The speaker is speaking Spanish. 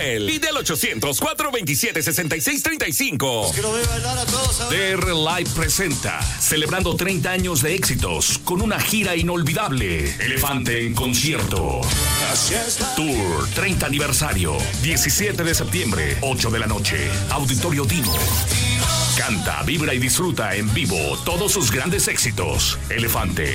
él. Pide al 800-427-6635. DR Live presenta, celebrando 30 años de éxitos, con una gira inolvidable. Elefante en concierto. Tour 30 aniversario. 17 de septiembre, 8 de la noche. Auditorio Dino. Canta, vibra y disfruta en vivo todos sus grandes éxitos. Elefante.